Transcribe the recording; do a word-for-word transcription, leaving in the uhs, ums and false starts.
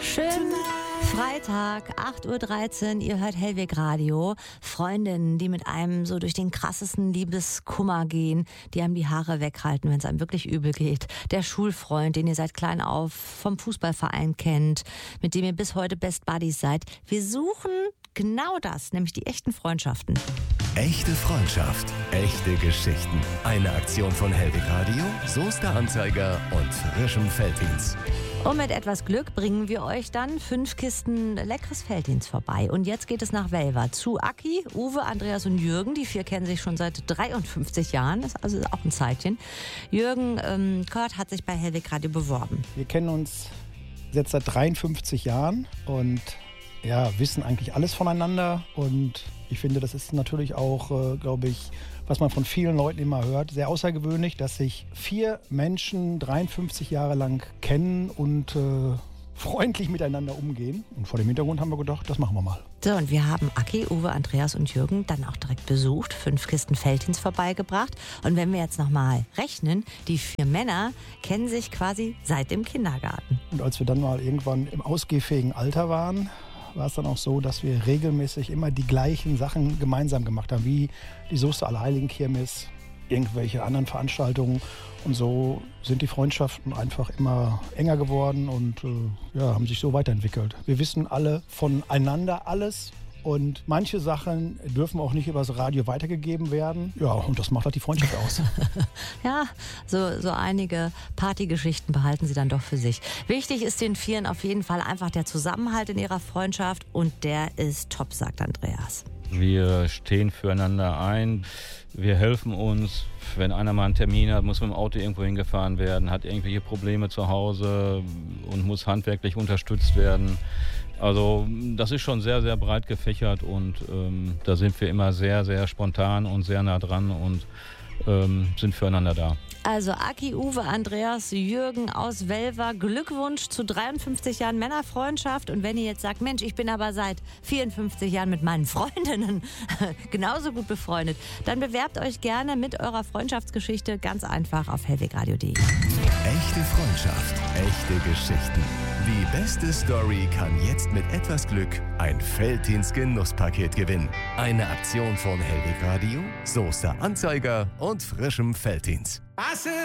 Schön Freitag, acht Uhr dreizehn, ihr hört Hellweg Radio. Freundinnen, die mit einem so durch den krassesten Liebeskummer gehen, die einem die Haare weghalten, wenn es einem wirklich übel geht. Der Schulfreund, den ihr seit klein auf vom Fußballverein kennt, mit dem ihr bis heute Best Buddies seid. Wir suchen genau das, nämlich die echten Freundschaften. Echte Freundschaft, echte Geschichten. Eine Aktion von Hellweg Radio, Soester Anzeiger und frischem Felddienst. Und mit etwas Glück bringen wir euch dann fünf Kisten leckeres Felddienst vorbei. Und jetzt geht es nach Welver zu Aki, Uwe, Andreas und Jürgen. Die vier kennen sich schon seit dreiundfünfzig Jahren, das ist also auch ein Zeitchen. Jürgen ähm, Kurt hat sich bei Hellweg Radio beworben. Wir kennen uns jetzt seit dreiundfünfzig Jahren und ja, wissen eigentlich alles voneinander. Und ich finde, das ist natürlich auch, äh, glaube ich, was man von vielen Leuten immer hört, sehr außergewöhnlich, dass sich vier Menschen dreiundfünfzig Jahre lang kennen und äh, freundlich miteinander umgehen. Und vor dem Hintergrund haben wir gedacht, das machen wir mal. So, und wir haben Aki, Uwe, Andreas und Jürgen dann auch direkt besucht, fünf Kisten Felddienst vorbeigebracht. Und wenn wir jetzt nochmal rechnen, die vier Männer kennen sich quasi seit dem Kindergarten. Und als wir dann mal irgendwann im ausgehfähigen Alter waren, war es dann auch so, dass wir regelmäßig immer die gleichen Sachen gemeinsam gemacht haben, wie die Soester Allerheiligenkirmes, irgendwelche anderen Veranstaltungen. Und so sind die Freundschaften einfach immer enger geworden und äh, ja, haben sich so weiterentwickelt. Wir wissen alle voneinander alles. Und manche Sachen dürfen auch nicht übers Radio weitergegeben werden. Ja, und das macht halt die Freundschaft aus. Ja, so, so einige Partygeschichten behalten sie dann doch für sich. Wichtig ist den Vieren auf jeden Fall einfach der Zusammenhalt in ihrer Freundschaft. Und der ist top, sagt Andreas. Wir stehen füreinander ein, wir helfen uns. Wenn einer mal einen Termin hat, muss mit dem Auto irgendwo hingefahren werden, hat irgendwelche Probleme zu Hause und muss handwerklich unterstützt werden. Also das ist schon sehr, sehr breit gefächert und ähm, da sind wir immer sehr, sehr spontan und sehr nah dran und ähm, sind füreinander da. Also Aki, Uwe, Andreas, Jürgen aus Welver, Glückwunsch zu dreiundfünfzig Jahren Männerfreundschaft. Und wenn ihr jetzt sagt, Mensch, ich bin aber seit vierundfünfzig Jahren mit meinen Freundinnen genauso gut befreundet, dann bewerbt euch gerne mit eurer Freundschaftsgeschichte ganz einfach auf hellwegradio punkt de. Echte Freundschaft, echte Geschichten. Die beste Story kann jetzt mit etwas Glück ein Felddienst-Genusspaket gewinnen. Eine Aktion von Hellweg Radio, Soester Anzeiger und frischem Felddienst.